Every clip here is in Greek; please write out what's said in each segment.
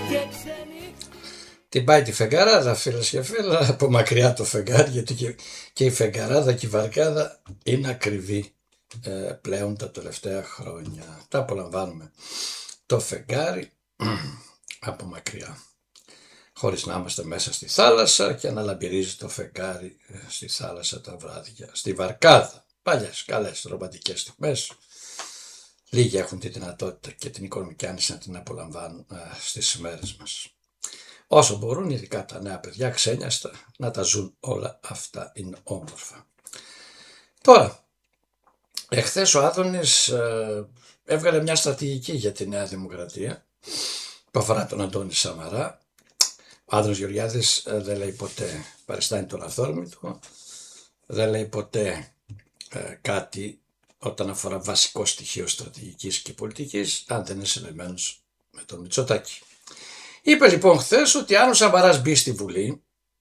Την πάει τη φεγγαράδα, φίλες και φίλοι, από μακριά το φεγγάρι, γιατί και η φεγγαράδα και η βαρκάδα είναι ακριβή πλέον τα τελευταία χρόνια. Τα απολαμβάνουμε το φεγγάρι από μακριά, χωρίς να είμαστε μέσα στη θάλασσα και να λαμπυρίζει το φεγγάρι στη θάλασσα τα βράδια, στη βαρκάδα. Παλιές, καλές, ρομαντικές στιγμές. Λίγοι έχουν τη δυνατότητα και την οικονομική άνεση να την απολαμβάνουν στις ημέρες μας. Όσο μπορούν, ειδικά τα νέα παιδιά ξένιαστα, να τα ζουν όλα αυτά, είναι όμορφα. Τώρα, εχθές ο Άδωνης έβγαλε μια στρατηγική για τη Νέα Δημοκρατία που αφορά τον Αντώνη Σαμαρά. Ο Άδωνης Γεωργιάδης δεν λέει ποτέ, παριστάνει τον αυθόρμητο, δεν λέει ποτέ κάτι όταν αφορά βασικό στοιχείο στρατηγικής και πολιτικής, αν δεν είναι συνδεμένος με τον Μητσοτάκη. Είπε λοιπόν χθες ότι αν ο Σαμαράς μπει στη Βουλή,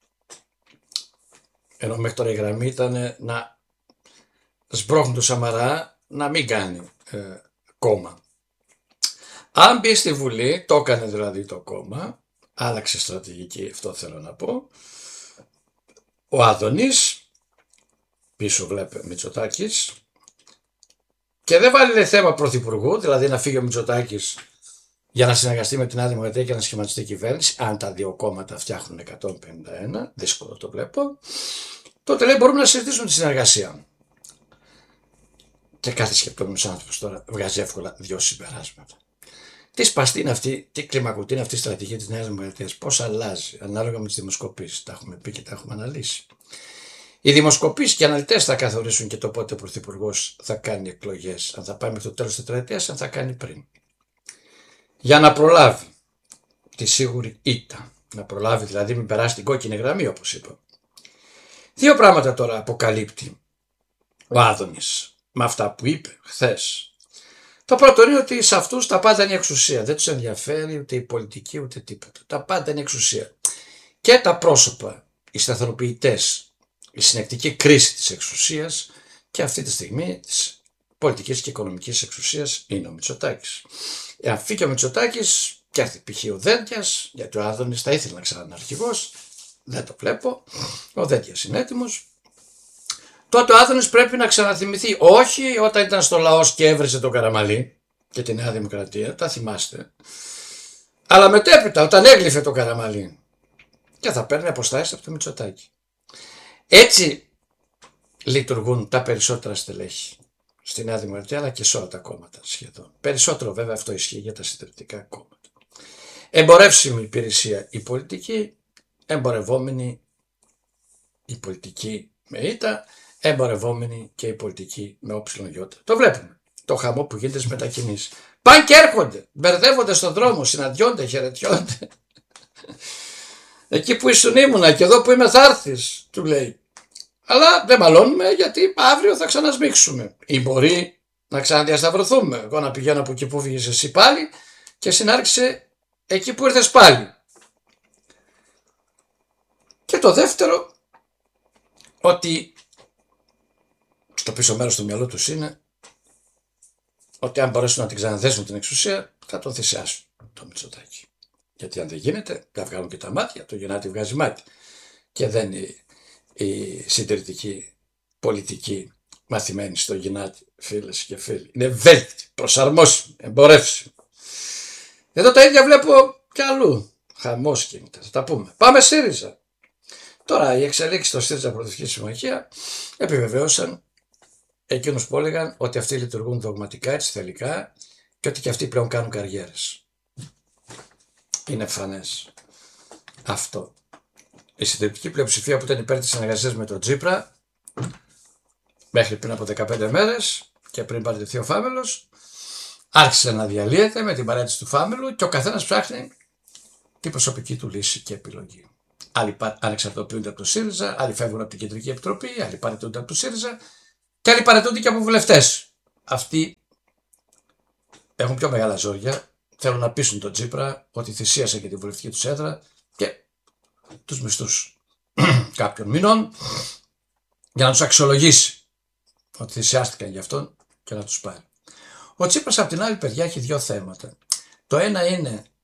ενώ μέχρι τώρα η γραμμή ήταν να σμπρώχνουν τον Σαμαρά να μην κάνει κόμμα. Αν μπει στη Βουλή, το έκανε δηλαδή το κόμμα, άλλαξε στρατηγική, αυτό θέλω να πω. Ο Άδωνης, πίσω βλέπει Μητσοτάκης, και δεν βάλει θέμα πρωθυπουργού, δηλαδή να φύγει ο Μητσοτάκης για να συνεργαστεί με την Νέα Δημοκρατία και να σχηματιστεί κυβέρνηση, αν τα δύο κόμματα φτιάχνουν 151, δύσκολο το βλέπω, τότε λέει μπορούμε να συζητήσουμε τη συνεργασία. Και κάθε σκεπτόμενος άνθρωπος τώρα βγάζει εύκολα δύο συμπεράσματα. Τι σπαστή είναι αυτή, τι κλιμακωτή είναι αυτή η στρατηγική της Νέας Δημοκρατίας, πώς αλλάζει ανάλογα με τις δημοσκοπήσεις. Τα έχουμε πει και τα έχουμε αναλύσει. Οι δημοσκοπήσεις και οι αναλυτές θα καθορίσουν και το πότε ο Πρωθυπουργός θα κάνει εκλογές, αν θα πάει μέχρι το τέλος της τετραετίας, αν θα κάνει πριν. Για να προλάβει τη σίγουρη ήττα, να προλάβει δηλαδή μην περάσει την κόκκινη γραμμή όπως είπα. Δύο πράγματα τώρα αποκαλύπτει ο Άδωνης με αυτά που είπε χθες. Το πρώτο είναι ότι σε αυτούς τα πάντα είναι εξουσία. Δεν τους ενδιαφέρει ούτε η πολιτική ούτε τίποτα. Τα πάντα είναι εξουσία. Και τα πρόσωπα, οι σταθεροποιητές, η συνεκτική κρίση της εξουσίας και αυτή τη στιγμή της πολιτικής και οικονομικής εξουσίας είναι ο Μητσοτάκης. Εάν φύγει ο Μητσοτάκης και έρθει π.χ. ο Δένδιας, γιατί ο Άδωνης θα ήθελε να ξανά αρχηγός, δεν το βλέπω, ο Δένδιας είναι έτοιμος, τότε ο Άδωνης πρέπει να ξαναθυμηθεί, όχι όταν ήταν στο λαός και έβρισε τον Καραμαλή και τη Νέα Δημοκρατία, τα θυμάστε, αλλά μετέπειτα όταν έγλυφε τον Καραμαλή και θα παίρνει αποστάσεις από το Μητσοτάκη. Έτσι λειτουργούν τα περισσότερα στελέχη στη Νέα Δημοκρατία αλλά και σε όλα τα κόμματα σχεδόν. Περισσότερο βέβαια αυτό ισχύει για τα συντηρητικά κόμματα. Εμπορεύσιμη υπηρεσία η πολιτική, εμπορευόμενη η πολιτική με ήττα, εμπορευόμενη και η πολιτική με όψιλον γιώτα. Το βλέπουμε. Το χαμό που γίνεται στις μετακινήσεις. Πάνε και έρχονται, μπερδεύονται στον δρόμο, συναντιόνται, χαιρετιόνται. Εκεί που ήσουν ήμουνα και εδώ που είμαι θα έρθεις, του λέει. Αλλά δεν μαλώνουμε γιατί αύριο θα ξανασμίξουμε. Ή μπορεί να ξαναδιασταυρωθούμε. Εγώ να πηγαίνω από εκεί που βγήκες εσύ πάλι και συνάρχισε εκεί που ήρθες πάλι. Και το δεύτερο, ότι στο πίσω μέρος του μυαλού τους είναι ότι αν μπορέσουν να την ξαναδέσουν την εξουσία θα τον θυσιάσουν το Μητσοτάκη. Γιατί αν δεν γίνεται, θα βγάλουν και τα μάτια, το Γεννάτη βγάζει μάτι. Και δεν είναι η συντηρητική πολιτική μαθημένη στο Γεννάτη, φίλες και φίλοι. Είναι ευέλικτη, προσαρμόσιμη, εμπορεύσιμη. Εδώ τα ίδια βλέπω κι αλλού. Χαμός γίνεται, θα τα πούμε. Πάμε ΣΥΡΙΖΑ. Τώρα οι εξελίξεις στο ΣΥΡΙΖΑ Προοδευτική Συμμαχία επιβεβαίωσαν εκείνους που έλεγαν ότι αυτοί λειτουργούν δογματικά, έτσι θελικά και ότι και αυτοί πλέον κάνουν καριέρες. Είναι φανές αυτό. Η συντηρητική πλειοψηφία που ήταν υπέρ της συνεργασίας με τον Τσίπρα μέχρι πριν από 15 μέρες και πριν παραιτηθεί ο Φάμελος άρχισε να διαλύεται με την παρέτηση του Φάμελου και ο καθένας ψάχνει την προσωπική του λύση και επιλογή. Άλλοι ανεξαρτοποιούνται από το ΣΥΡΙΖΑ, άλλοι φεύγουν από την Κεντρική Επιτροπή, άλλοι παραιτούνται από το ΣΥΡΙΖΑ και άλλοι παραιτούνται και από βουλευτές. Αυτοί έχουν πιο μεγάλα ζόρια. Θέλουν να πείσουν τον Τσίπρα ότι θυσίασε και την βουλευτική τους έδρα και τους μισθούς κάποιων μηνών για να τους αξιολογήσει ότι θυσιάστηκαν γι' αυτόν και να τους πάρει. Ο Τσίπρας από την άλλη παιδιά έχει δύο θέματα. Το ένα είναι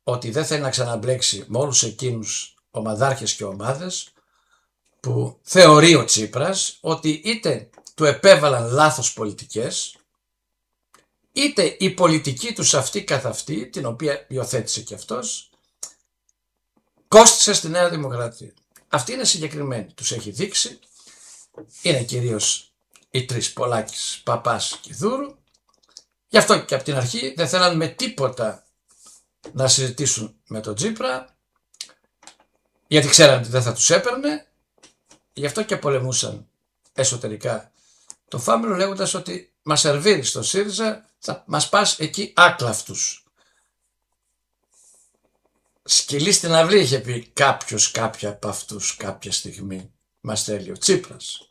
ότι δεν θέλει να ξαναμπλέξει με όλους εκείνους ομαδάρχες και ομάδες που θεωρεί ο Τσίπρας ότι είτε του επέβαλαν λάθος πολιτικές, είτε η πολιτική τους αυτή καθ' αυτή, την οποία υιοθέτησε και αυτός, κόστισε στη Νέα Δημοκρατία. Αυτή είναι συγκεκριμένη, τους έχει δείξει, είναι κυρίως οι τρεις, Πολάκης, Παπάς και Δούρου. Γι' αυτό και από την αρχή δεν θέλαν με τίποτα να συζητήσουν με τον Τσίπρα, γιατί ξέραν ότι δεν θα τους έπαιρνε. Γι' αυτό και πολεμούσαν εσωτερικά το Φάμελο, λέγοντας ότι μας σερβίρει στο ΣΥΡΙΖΑ, θα μας πας εκεί άκλαυτους. Σκυλή στην αυλή είχε πει κάποιος, κάποια από αυτούς κάποια στιγμή, μας θέλει ο Τσίπρας.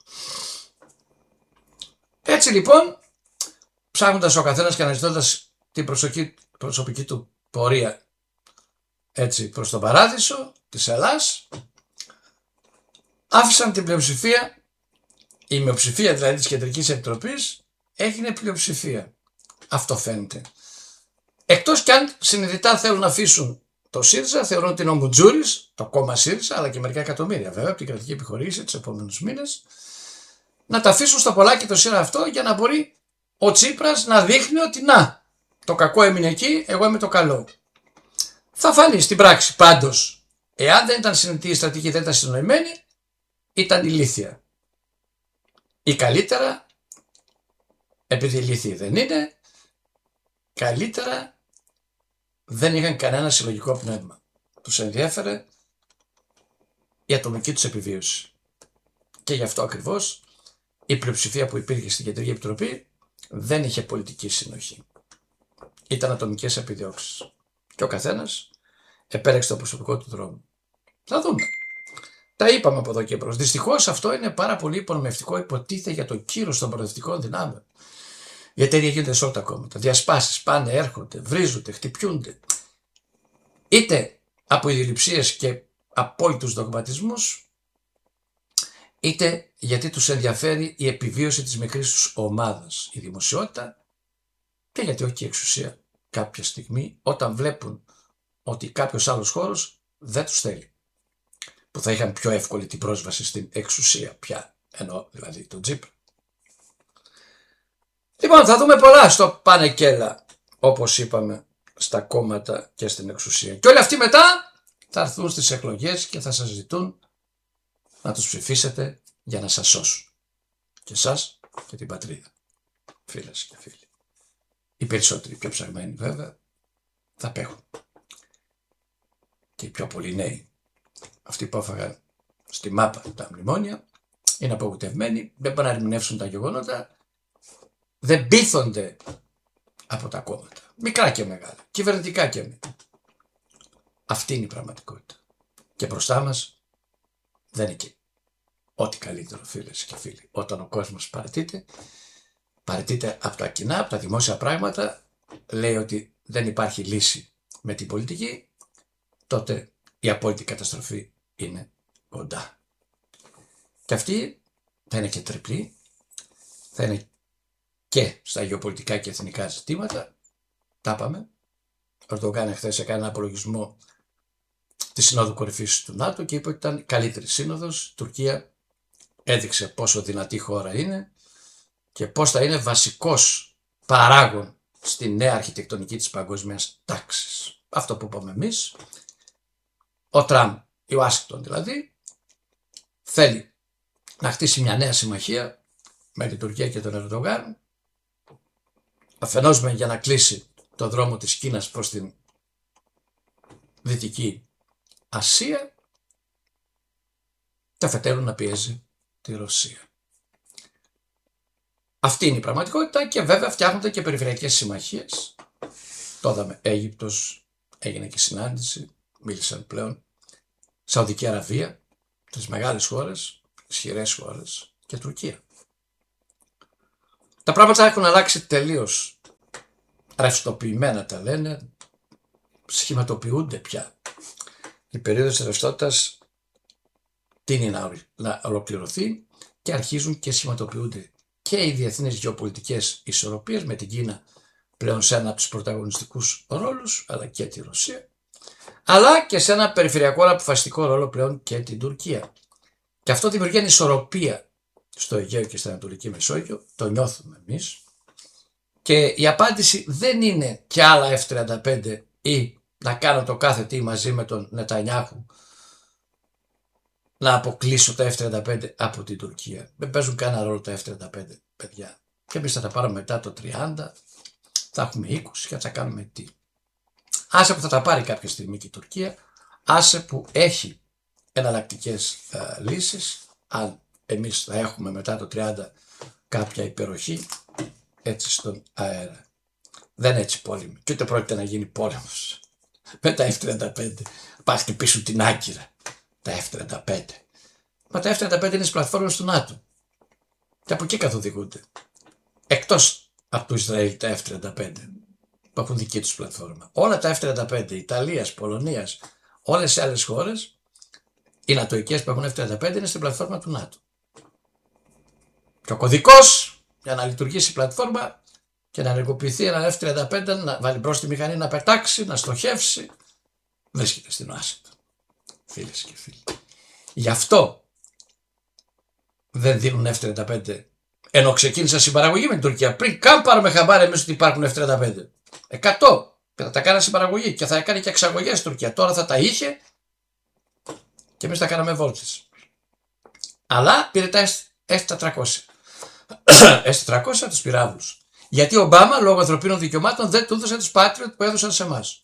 Έτσι λοιπόν, ψάχνοντας ο καθένας και αναζητώντας την προσωπική του πορεία έτσι προς τον παράδεισο της Ελλάς, άφησαν την πλειοψηφία, η μειοψηφία δηλαδή της Κεντρικής Επιτροπής έγινε πλειοψηφία. Αυτό φαίνεται. Εκτός κι αν συνειδητά θέλουν να αφήσουν το ΣΥΡΙΖΑ, θεωρούν ότι είναι ο Μουτζούρης, το κόμμα ΣΥΡΙΖΑ, αλλά και μερικά εκατομμύρια βέβαια από την κρατική επιχορήγηση τους επόμενους μήνες, να τα αφήσουν στο Πολάκι το ΣΥΡΙΖΑ αυτό για να μπορεί ο Τσίπρας να δείχνει ότι να, το κακό έμεινε εκεί, εγώ είμαι το καλό. Θα φανεί στην πράξη πάντως, εάν δεν ήταν συνετή η στρατηγική, δεν ήταν συνοημένη, ήταν ηλίθια. Ή καλύτερα, επειδή ηλίθιοι δεν είναι, καλύτερα δεν είχαν κανένα συλλογικό πνεύμα. Τους ενδιέφερε η ατομική τους επιβίωση. Και γι' αυτό ακριβώς η πλειοψηφία που υπήρχε στην Κεντρική Επιτροπή δεν είχε πολιτική συνοχή. Ήταν ατομικές επιδιώξεις. Και ο καθένας επέλεξε το προσωπικό του δρόμο. Θα δούμε. Τα είπαμε από εδώ και μπρος. Δυστυχώς αυτό είναι πάρα πολύ υπονομευτικό, υποτίθεται, για το κύρος των προοδευτικών δυνάμεων. Γιατί τέτοια γίνονται σε όλα τα κόμματα. Διασπάσεις πάνε, έρχονται, βρίζονται, χτυπιούνται. Είτε από ιδεολειψίες και απόλυτους δογματισμούς, είτε γιατί τους ενδιαφέρει η επιβίωση της μικρής τους ομάδας, η δημοσιότητα, και γιατί όχι η εξουσία κάποια στιγμή, όταν βλέπουν ότι κάποιος άλλος χώρος δεν τους θέλει. Που θα είχαν πιο εύκολη την πρόσβαση στην εξουσία πια, ενώ δηλαδή τον Τσίπρα. Λοιπόν, θα δούμε πολλά στο πάνε και έλα, όπως είπαμε, στα κόμματα και στην εξουσία. Και όλοι αυτοί μετά θα έρθουν στις εκλογές και θα σας ζητούν να τους ψηφίσετε για να σας σώσουν. Και εσάς και την πατρίδα, φίλες και φίλοι. Οι περισσότεροι, πιο ψαγμένοι βέβαια, θα απέχουν. Και οι πιο πολλοί νέοι, αυτοί που έφαγαν στη μάπα τα μνημόνια, είναι απογοητευμένοι, δεν πάνε να ερμηνεύσουν τα γεγονότα, δεν πείθονται από τα κόμματα, μικρά και μεγάλα, κυβερνητικά και μη. Αυτή είναι η πραγματικότητα. Και μπροστά μας δεν είναι και ό,τι καλύτερο, φίλες και φίλοι. Όταν ο κόσμος παραιτείται από τα κοινά, από τα δημόσια πράγματα, λέει ότι δεν υπάρχει λύση με την πολιτική, τότε η απόλυτη καταστροφή είναι κοντά. Και αυτή θα είναι και τριπλή, θα είναι και στα γεωπολιτικά και εθνικά ζητήματα. Τα είπαμε. Ο Ερντογάν χθες έκανε ένα απολογισμό της Συνόδου Κορυφής του ΝΑΤΟ και είπε ότι ήταν καλύτερη σύνοδος. Η Τουρκία έδειξε πόσο δυνατή χώρα είναι και πώς θα είναι βασικός παράγων στη νέα αρχιτεκτονική της παγκόσμιας τάξης. Αυτό που είπαμε εμείς, ο Τραμπ, η Ουάσιγκτον δηλαδή, θέλει να χτίσει μια νέα συμμαχία με την Τουρκία και τον Ερντογάν, αφενός για να κλείσει το δρόμο της Κίνας προς την Δυτική Ασία και αφετέρου να πιέζει τη Ρωσία. Αυτή είναι η πραγματικότητα και βέβαια φτιάχνονται και περιφερειακές συμμαχίες. Το είδαμε, Αίγυπτος, έγινε και συνάντηση, μίλησαν πλέον, Σαουδική Αραβία, τις μεγάλες χώρες, ισχυρές χώρες και Τουρκία. Τα πράγματα έχουν αλλάξει τελείως. Ρευστοποιημένα τα λένε, σχηματοποιούνται πια. Η περίοδος της ρευστότητας τείνει να ολοκληρωθεί και αρχίζουν και σχηματοποιούνται και οι διεθνείς γεωπολιτικές ισορροπίες με την Κίνα πλέον σε ένα από τους πρωταγωνιστικούς ρόλους, αλλά και τη Ρωσία. αλλά και σε ένα περιφερειακό αποφασιστικό ρόλο πλέον και την Τουρκία. Και αυτό δημιουργεί ανισορροπία στο Αιγαίο και στην Ανατολική Μεσόγειο, το νιώθουμε εμείς. Και η απάντηση δεν είναι κι άλλα F-35 ή να κάνω το κάθε τι μαζί με τον Νετανιάχου να αποκλείσω τα F-35 από την Τουρκία. Δεν παίζουν κανένα ρόλο τα F-35, παιδιά. Και εμείς θα τα πάρουμε μετά το 30, θα έχουμε 20 και θα κάνουμε τι. Άσε που θα τα πάρει κάποια στιγμή και η Τουρκία, άσε που έχει εναλλακτικές λύσεις, αν εμείς θα έχουμε μετά το 30 κάποια υπεροχή, έτσι στον αέρα. Δεν έτσι πόλεμη και ούτε πρόκειται να γίνει πόλεμος με τα F-35. Πας και πίσω την Άγκυρα, τα F-35. Μα τα F-35 είναι στις πλατφόρμες του ΝΑΤΟ και από εκεί καθοδηγούνται. Εκτός από το Ισραήλ τα F-35 που έχουν δική τους πλατφόρμα. Όλα τα F-35 Ιταλίας, Πολωνίας, όλες οι άλλες χώρες, οι νατοικές που έχουν F-35 είναι στην πλατφόρμα του ΝΑΤΟ. Και ο κωδικός για να λειτουργήσει η πλατφόρμα και να ενεργοποιηθεί ένα F-35, να βάλει μπρος τη μηχανή, να πετάξει, να στοχεύσει, βρίσκεται στην Ουάσιγκτον. Φίλες και φίλοι. Γι' αυτό δεν δίνουν F-35 ενώ ξεκίνησαν συμπαραγωγή με την Τουρκία. Πριν καν πάρουμε χαμπάρι εμείς ότι υπάρχουν F-35. 100 και θα τα κάνει συμπαραγωγή και θα έκανε και εξαγωγές στην Τουρκία. Τώρα θα τα είχε και εμείς τα κάναμε βόλτες. Αλλά πήρε τα S-400. S-400 τους πυράβλους. Γιατί ο Ομπάμα λόγω ανθρωπίνων δικαιωμάτων δεν του έδωσε τους Patriot που έδωσαν σε εμάς.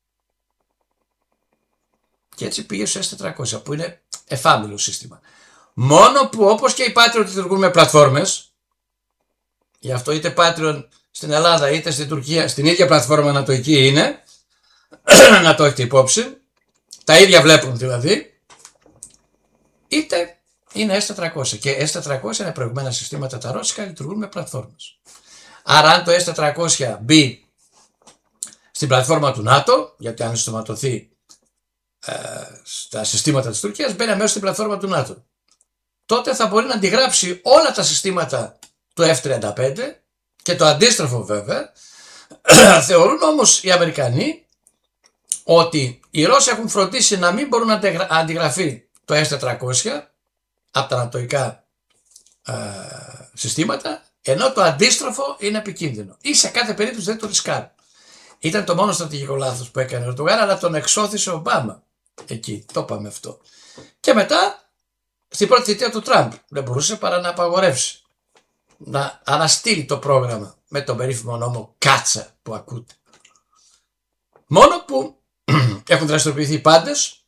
Και έτσι πήγε στο S-400 που είναι εφάμιλο σύστημα. Μόνο που όπως και οι Patriot λειτουργούν με πλατφόρμες, γι' αυτό είτε Patriot στην Ελλάδα είτε στην Τουρκία στην ίδια πλατφόρμα νατοική είναι, να το έχετε υπόψη, τα ίδια βλέπουν δηλαδή, είτε είναι S-400 και S-400 είναι προηγμένα συστήματα τα ρώσικα, λειτουργούν με πλατφόρμες. Άρα αν το S-400 μπει στην πλατφόρμα του ΝΑΤΟ, γιατί αν συστηματωθεί στα συστήματα της Τουρκίας, μπαίνει αμέσως στην πλατφόρμα του ΝΑΤΟ. Τότε θα μπορεί να αντιγράψει όλα τα συστήματα του F-35 και το αντίστροφο βέβαια. Θεωρούν όμως οι Αμερικανοί ότι οι Ρώσοι έχουν φροντίσει να μην μπορούν να αντιγραφεί το S-400 από τα νατοικά συστήματα, ενώ το αντίστροφο είναι επικίνδυνο ή σε κάθε περίπτωση δεν το ρισκάρουν. Ήταν το μόνο στρατηγικό λάθος που έκανε ο Ερντογάν, αλλά τον εξώθησε ο Ομπάμα. Εκεί, το είπαμε αυτό. Και μετά, στην πρώτη θητεία του Τραμπ, δεν μπορούσε παρά να απαγορεύσει, να αναστείλει το πρόγραμμα με τον περίφημο νόμο Κάτσα που ακούτε. Μόνο που έχουν δραστηριοποιηθεί οι πάντες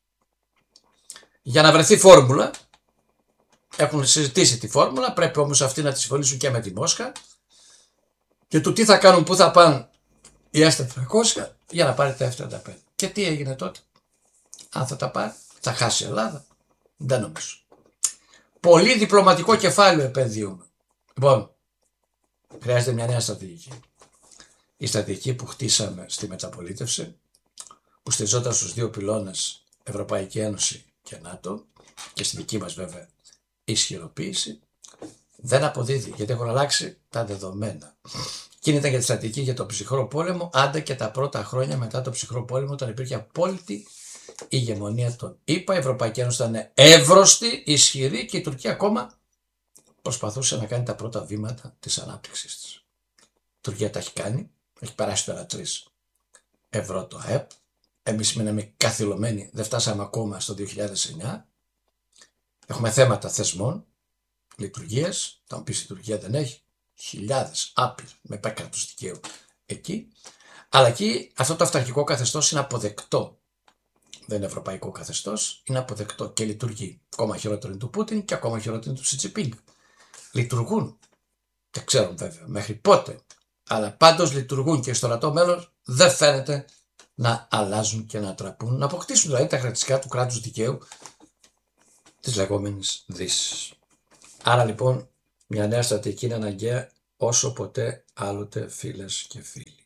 για να βρεθεί φόρμουλα. Έχουν συζητήσει τη φόρμουλα, πρέπει όμως αυτοί να τη συμφωνήσουν και με τη Μόσχα και του τι θα κάνουν, πού θα πάνε οι S-400 για να πάρει τα F-35. Και τι έγινε τότε? Αν θα τα πάρει, θα χάσει η Ελλάδα? Δεν νομίζω. Πολύ διπλωματικό κεφάλαιο επενδύουμε. Λοιπόν, χρειάζεται μια νέα στρατηγική. Η στρατηγική που χτίσαμε στη μεταπολίτευση, που στηριζόταν στους δύο πυλώνες Ευρωπαϊκή Ένωση και ΝΑΤΟ και στη δική μας βέβαια ισχυροποίηση, δεν αποδίδει γιατί έχουν αλλάξει τα δεδομένα. Εκείνη ήταν για τη στρατηγική για το ψυχρό πόλεμο, άντε και τα πρώτα χρόνια μετά το ψυχρό πόλεμο, όταν υπήρχε απόλυτη ηγεμονία των ΗΠΑ. Η Ευρωπαϊκή Ένωση ήταν εύρωστη, ισχυρή και η Τουρκία ακόμα προσπαθούσε να κάνει τα πρώτα βήματα της ανάπτυξης της. Η Τουρκία τα έχει κάνει, έχει περάσει τώρα 3 ευρώ το ΑΕΠ. Εμείς μείναμε καθυλωμένοι, δεν φτάσαμε ακόμα στο 2009. Έχουμε θέματα θεσμών, λειτουργίες, θα μου πεις η Τουρκία δεν έχει, χιλιάδες, άπειρ, με κράτους δικαίου εκεί. Αλλά εκεί αυτό το αυταρχικό καθεστώς είναι αποδεκτό. Δεν είναι ευρωπαϊκό καθεστώς, είναι αποδεκτό και λειτουργεί. Ακόμα χειρότερο είναι του Πούτιν και ακόμα χειρότερο είναι του Σι Τζινπίνγκ. Λειτουργούν. Δεν ξέρουν βέβαια μέχρι πότε. Αλλά πάντως λειτουργούν και στο ορατό μέλλον δεν φαίνεται να αλλάζουν και να τραπούν, να αποκτήσουν δηλαδή τα χαρακτηριστικά του κράτους δικαίου της λεγόμενης Δύσης. Άρα λοιπόν μια νέα στρατηγική είναι αναγκαία όσο ποτέ άλλοτε, φίλες και φίλοι.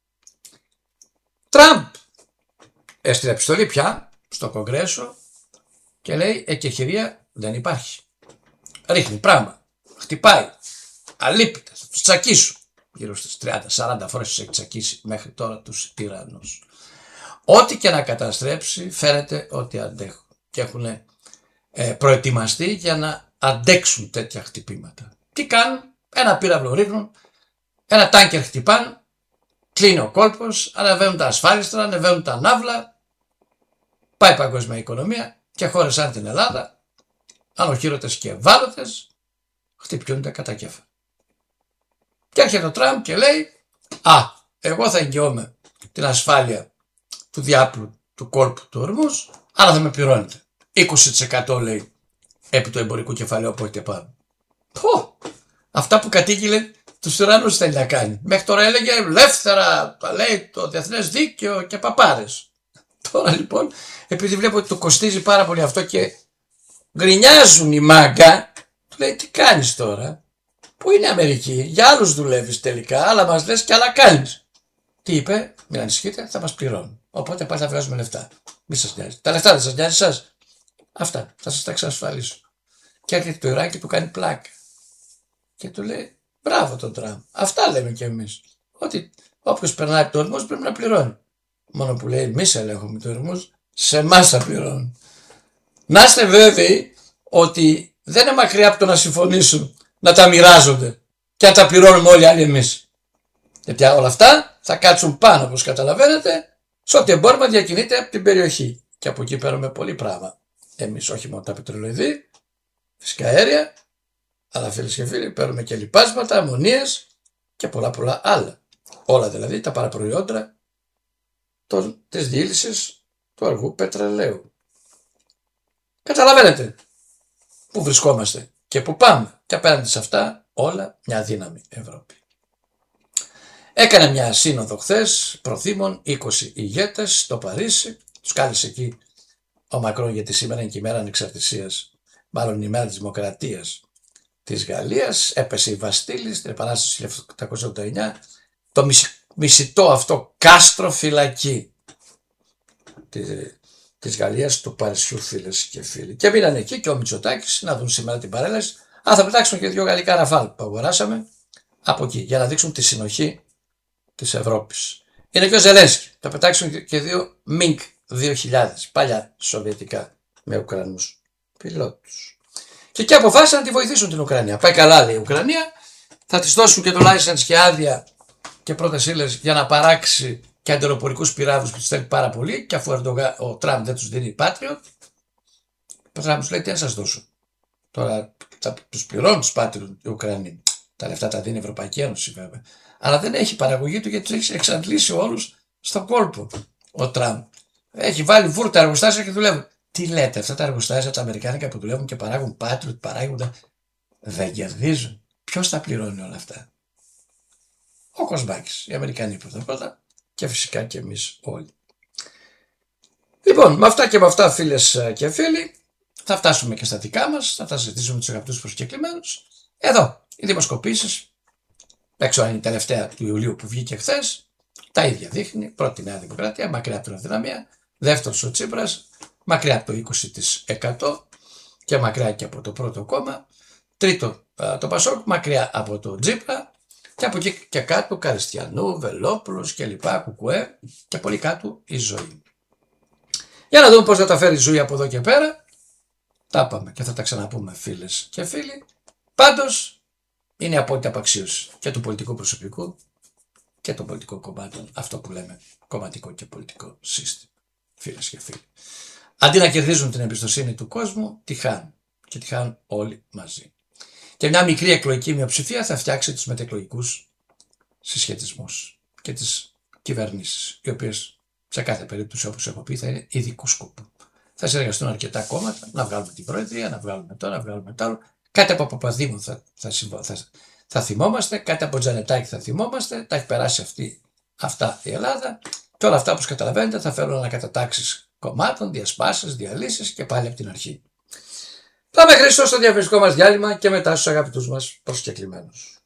Τραμπ έστειλε επιστολή πια στο Κογκρέσο και λέει εκεχηρία δεν υπάρχει. Ρίχνει πράγμα, χτυπάει, αλίπητα, θα τους τσακίσουν. Γύρω στις 30-40 φορές τους έχει τσακίσει μέχρι τώρα τους τυραννούς. Ό,τι και να καταστρέψει φαίνεται ότι αντέχουν και έχουν προετοιμαστεί για να αντέξουν τέτοια χτυπήματα. Τι κάνουν? Ένα πύραυλο ρίχνουν, ένα τάνκερ χτυπάνε, κλείνει ο κόλπος, ανεβαίνουν τα ασφάλιστρα, ανεβαίνουν τα ναύλα, πάει η παγκόσμια οικονομία και χώρες σαν την Ελλάδα, ανοχήρωτες και ευάλωτες, χτυπιούνται κατά κέφα. Και έρχεται ο Τραμπ και λέει, εγώ θα εγγυώμαι την ασφάλεια του διάπλου του κόλπου του Ορμούζ, αλλά θα με πληρώνετε. 20% λέει επί του εμπορικού κεφαλαίου που έχετε πάνω. Αυτά που κατήγγειλε τους τυραννούς θέλει να κάνει. Μέχρι τώρα έλεγε ελεύθερα, τα λέει το διεθνές δίκαιο και παπάρες. Τώρα λοιπόν, επειδή βλέπω ότι του κοστίζει πάρα πολύ αυτό και γκρινιάζουν οι μάγκα, του λέει τι κάνεις τώρα, πού είναι η Αμερική, για άλλους δουλεύεις τελικά, αλλά μας λες και άλλα κάνεις. Τι είπε, μην ανησυχείτε, θα μας πληρώνουν. Οπότε πάλι θα βγάζουμε λεφτά. Μη σας νοιάζει. Τα λεφτά δεν σας νοιάζει σας. Αυτά, θα σας τα εξασφαλίσω. Και έρχεται το Ιράκ και του κάνει πλάκα. Και του λέει, μπράβο τον Τραμπ. Αυτά λέμε κι εμείς. Ότι όποιος περνάει από το Ορμούζ πρέπει να πληρώνει. Μόνο που λέει, εμείς ελέγχουμε το Ορμούζ, σε εμάς θα πληρώνουν. Να είστε βέβαιοι ότι δεν είναι μακριά από το να συμφωνήσουν να τα μοιράζονται και να τα πληρώνουμε όλοι άλλοι εμείς. Γιατί όλα αυτά θα κάτσουν πάνω, όπως καταλαβαίνετε, σε ό,τι εμπόρευμα διακινείται από την περιοχή. Και από εκεί παίρνουμε πολύ πράγμα. Εμείς, όχι μόνο τα πετρελοειδή, φυσικά αέρια, αλλά φίλες και φίλοι, παίρνουμε και λιπάσματα, αμμονίες και πολλά άλλα. Όλα δηλαδή τα παραπροϊόντα της διήλυσης του αργού πετρελαίου. Καταλαβαίνετε πού βρισκόμαστε και πού πάμε. Και απέναντι σε αυτά όλα μια αδύναμη Ευρώπη. Έκανε μια σύνοδο χθες προθήμων 20 ηγέτες στο Παρίσι. Τους κάλεσε εκεί ο Μακρόν, γιατί σήμερα είναι και η μέρα ανεξαρτησίας, μάλλον η μέρα της δημοκρατίας της Γαλλίας. Έπεσε η Βαστίλη στην Επανάσταση του 1889, το μισητό αυτό κάστρο φυλακή της Γαλλίας, του Παρισιού, φίλες και φίλοι. Και μείνανε εκεί και ο Μητσοτάκης να δουν σήμερα την παρέλαση. Θα πετάξουν και 2 γαλλικά ραφάλ που αγοράσαμε από εκεί για να δείξουν τη συνοχή της Ευρώπης. Είναι και ο Ζελένσκι. Θα πετάξουν και 2 Μινκ 2000, παλιά σοβιετικά, με Ουκρανούς πιλότους. Και εκεί αποφάσισαν να τη βοηθήσουν την Ουκρανία. Πάει καλά, λέει η Ουκρανία. Θα της δώσουν και το license και άδεια και πρώτες ύλες για να παράξει και αντιεροπορικούς πυράβλους που τους θέλει πάρα πολύ. Και αφού ο Τραμπ δεν τους δίνει Patriot, ο Τραμπ τους λέει τι να σας δώσω. Τώρα τους πληρώνουν τους Patriot οι Ουκρανοί. Τα λεφτά τα δίνει η Ευρωπαϊκή Ένωση βέβαια. Αλλά δεν έχει παραγωγή του γιατί τους έχει εξαντλήσει όλους στον κόλπο ο Τραμπ. Έχει βάλει βούρτα εργοστάσια και δουλεύουν. Τι λέτε, αυτά τα εργοστάσια τα αμερικάνικα που δουλεύουν και παράγουν Patriot, παράγουν, δεν κερδίζουν. Ποιος τα πληρώνει όλα αυτά? Ο Κοσμάκης, οι Αμερικανοί πρώτα και φυσικά και εμείς όλοι. Λοιπόν, με αυτά και με αυτά, φίλες και φίλοι, θα φτάσουμε και στα δικά μας, θα τα συζητήσουμε με τους αγαπητούς προσκεκλημένους. Εδώ, οι δημοσκοπήσεις, έξω αν είναι η τελευταία του Ιουλίου που βγήκε χθες, τα ίδια δείχνει. Πρώτη Νέα Δημοκρατία, μακριά από την αδυναμία. Δεύτερος ο Τσίπρας, μακριά από το 20% και μακριά και από το πρώτο κόμμα. Τρίτο το Πασόκ, μακριά από το Τσίπρα. Και από εκεί και κάτω Καριστιανού, Βελόπουλος και λοιπά, Κουκουέ και πολύ κάτω η Ζωή. Για να δούμε πώς θα τα φέρει η Ζωή από εδώ και πέρα. Τα είπαμε και θα τα ξαναπούμε, φίλες και φίλοι. Πάντως είναι απόλυτη απαξίωση και του πολιτικού προσωπικού και των πολιτικών κομμάτων, αυτό που λέμε κομματικό και πολιτικό σύστημα, φίλες και φίλοι. Αντί να κερδίζουν την εμπιστοσύνη του κόσμου, τη χάνουν και τη χάνουν όλοι μαζί. Και μια μικρή εκλογική μειοψηφία θα φτιάξει τους μετεκλογικούς συσχετισμούς και τις κυβερνήσεις, οι οποίες σε κάθε περίπτωση, όπως έχω πει, θα είναι ειδικού σκοπού. Θα συνεργαστούν αρκετά κόμματα, να βγάλουμε την Προεδρία, να βγάλουμε το, να βγάλουμε το άλλο. Κάτι από Παπαδήμου θα θυμόμαστε, κάτι από Τζανετάκη θα θυμόμαστε, τα έχει περάσει αυτά η Ελλάδα. Και όλα αυτά, όπως καταλαβαίνετε, θα φέρουν ανακατατάξεις κομμάτων, διασπάσεις, διαλύσεις και πάλι από την αρχή. Πάμε Χριστό στο διαφημιστικό μας διάλειμμα και μετά στους αγαπητούς μας προσκεκλημένους.